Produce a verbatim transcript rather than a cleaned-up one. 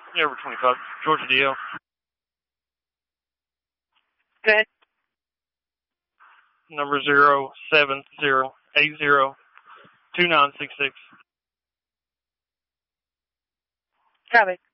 Over twenty-five, Georgia D L. Good. Number zero seven zero eight zero two nine six six. Copy.